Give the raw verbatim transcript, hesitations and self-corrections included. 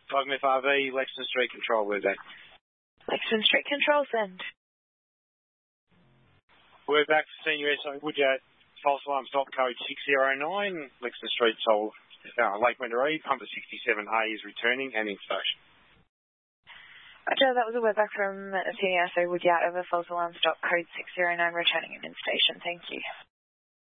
five M F R V, Lexington Street Control, we're back. Lexington Street Control, send. We're back for Senior S O Woodyard, false alarm stop code six zero nine, Lexington Street, Sol, uh, Lake Wendouree, pumper sixty-seven A is returning and in station. Roger, that was a word back from Senior S O Woodyard over false alarm stop code six zero nine, returning and in station. Thank you.